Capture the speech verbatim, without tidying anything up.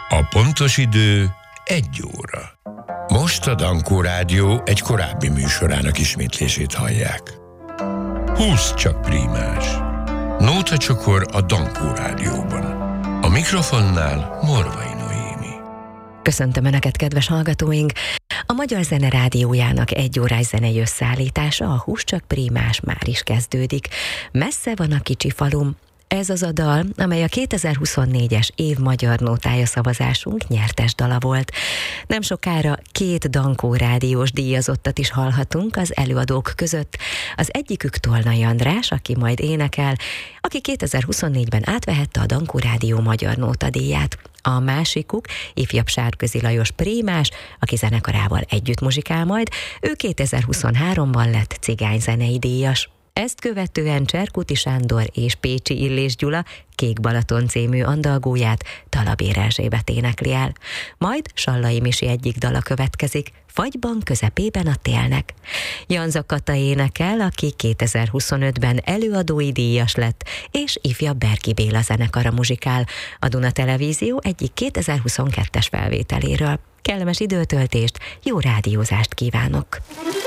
A pontos idő egy óra. Most a Dankó Rádió egy korábbi műsorának ismétlését hallják. húsz csak prímás. Nóta csokor a Dankó Rádióban. A mikrofonnál Morvai Noémi. Köszöntöm Önöket, kedves hallgatóink! A Magyar Zene Rádiójának egy órás zenei összeállítása, a húsz csak prímás már is kezdődik. Messze van a kicsi falum. Ez az a dal, amely a kétezer-huszonnégyes év magyar nótája szavazásunk nyertes dala volt. Nem sokára két Dankó rádiós díjazottat is hallhatunk az előadók között. Az egyikük Tolnai András, aki majd énekel, aki kétezer-huszonnégyben átvehette a Dankó Rádió magyar nótadíját. A másikuk ifjabb Sárközi Lajos prímás, aki zenekarával együtt muzsikál majd, ő kétezer-huszonháromban lett cigányzenei díjas. Ezt követően Cserkuti Sándor és Pécsi Illés Gyula Kék Balaton című andalgóját Talabér Erzsébet énekli el. Majd Sallai Misi egyik dala következik, Fagyban közepében a télnek. Janza Kata énekel, aki kétezer-huszonötben előadói díjas lett, és ifjabb Berki Béla zenekara muzsikál, a Duna Televízió egyik kétezer-huszonkettes felvételéről. Kellemes időtöltést, jó rádiózást kívánok!